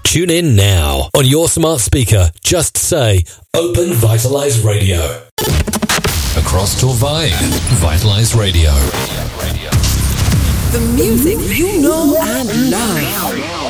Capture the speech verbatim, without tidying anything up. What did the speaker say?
Tune in now. On your smart speaker, just say Open Vitalize Radio. Across Torvay, Vitalize Radio. The music you know and love.